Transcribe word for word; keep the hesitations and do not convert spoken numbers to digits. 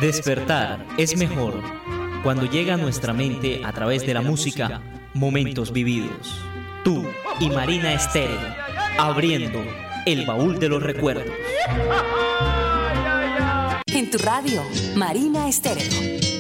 Despertar es mejor cuando llega a nuestra mente a través de la música momentos vividos. Tú y Marina Estéreo, abriendo el baúl de los recuerdos. En tu radio, Marina Estéreo.